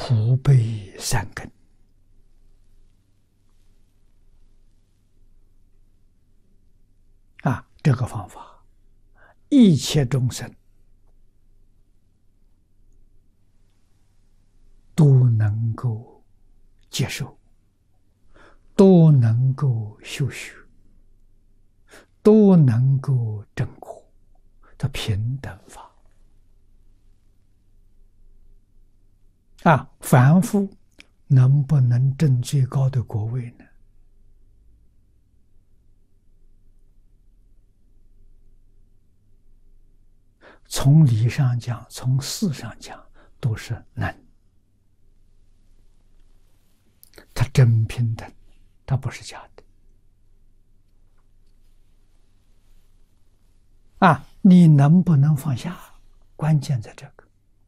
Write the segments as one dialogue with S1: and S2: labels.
S1: 苦悲三根。这个方法，一切众生都能够接受，都能够修学，都能够证果的平等法。凡夫能不能证最高的果位呢？从理上讲，从事上讲，都是能。它真平等，它不是假的。你能不能放下？关键在这个。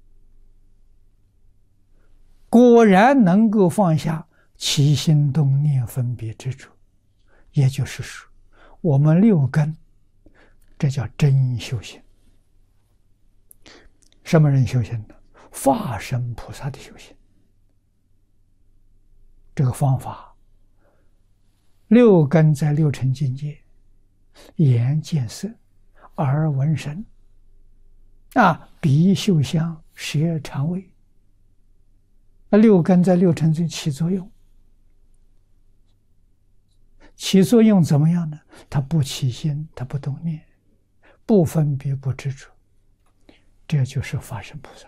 S1: 果然能够放下起心动念分别执着，也就是说，我们六根，这叫真修行。什么人修行呢？化身菩萨的修行。这个方法，六根在六尘境界，眼见色，耳闻声，鼻嗅香，舌尝味。六根在六尘中起作用，起作用怎么样呢？它不起心，它不动念，不分别，不执着。这就是法身菩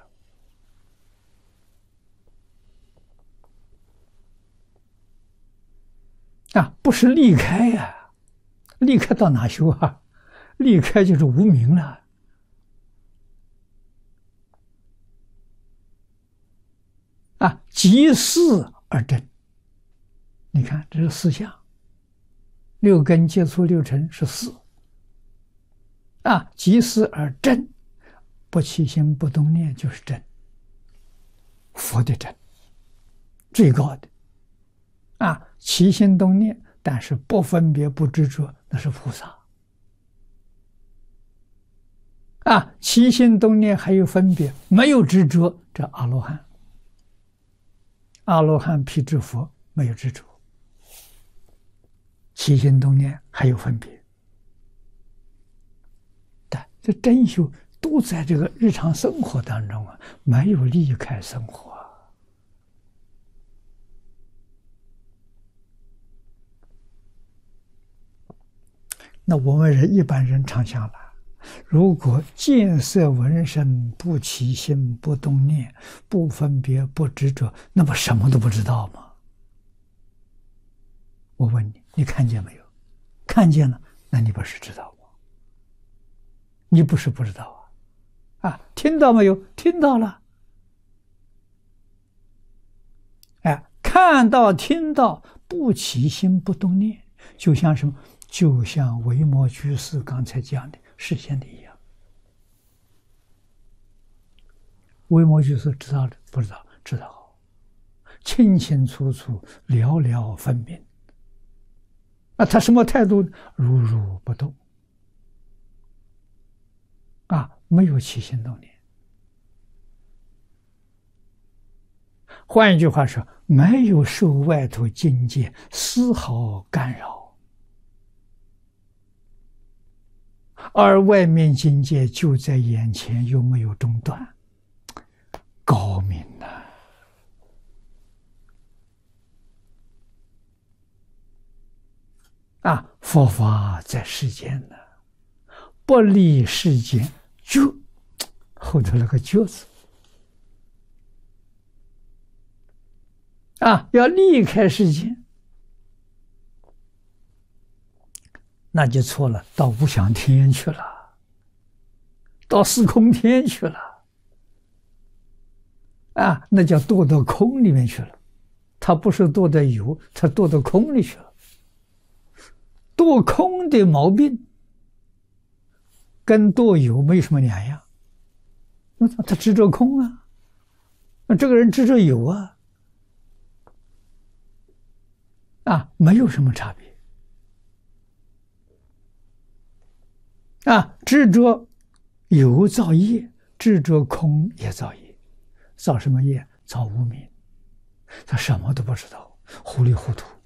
S1: 萨。不是离开呀，离开到哪修啊？离开就是无明了。即事而真。你看，这是四相，六根接触六尘是四。即事而真，不起心不动念就是真，佛的真，最高的。起心动念，但是不分别不执着，那是菩萨。起心动念还有分别，没有执着，这阿罗汉。阿罗汉辟支佛没有执着，起心动念还有分别。但这真修都在这个日常生活当中没有离开生活。那我们人一般人常想了，如果见色闻声不起心不动念，不分别不执着，那不什么都不知道吗？我问你，你看见没有？看见了，那你不是知道吗？你不是不知道听到没有？听到了。看到听到不起心不动念，就像什么？就像维摩居士刚才讲的实现的一样。维摩居士知道的不知道？知道，清清楚楚，了了分明。他什么态度？如如不动。没有起心动念。换一句话说，没有受外头境界丝毫干扰。而外面境界就在眼前，又没有中断，高明佛法在世间呢，不离世间觉，后头那个觉字要离开世间，那就错了，到无想天去了，到四空天去了。那叫堕到空里面去了。他不是堕到有，他堕到空里去了。堕空的毛病跟堕有没有什么两样？他执着空这个人执着有没有什么差别。执着有造业，执着空也造业。造什么业？造无明。 他什么都不知道，糊里糊涂。